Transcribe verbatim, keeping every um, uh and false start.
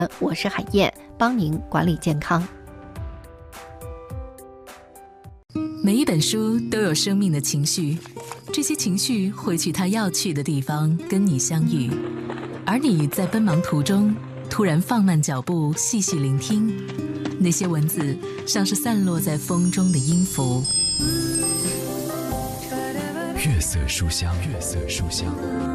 我是海燕，帮您管理健康。 每一本书都有生命的情绪，这些情绪会去它要去的地方跟你相遇，而你在奔忙途中突然放慢脚步，细细聆听，那些文字像是散落在风中的音符。 月色书香，月色书香。